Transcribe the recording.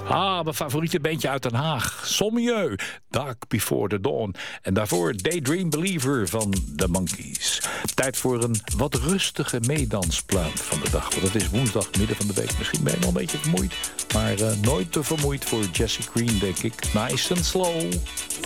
Mijn favoriete bandje uit Den Haag. Sommieu, Dark Before the Dawn. En daarvoor Daydream Believer van The Monkees. Tijd voor een wat rustige meedansplaat van de dag. Want het is woensdag, midden van de week. Misschien ben je nog een beetje vermoeid. Maar nooit te vermoeid voor Jesse Green, denk ik. Nice and slow.